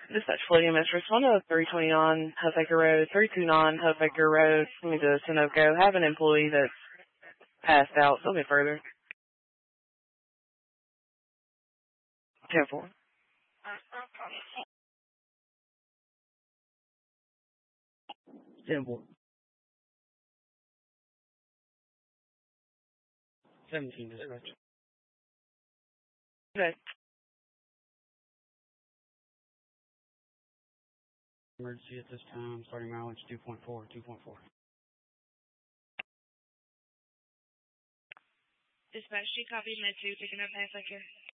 Dispatch Palladium Express 10320 on Huffaker Road, 329 Huffaker Road. Let me do a Sunoco. Have an employee that's passed out. So a bit further. 10-4. 10-4. 17 dispatch. Okay. Emergency at this time, starting mileage 2.4, 2.4. Dispatch, she copied med 2, picking up Huffaker.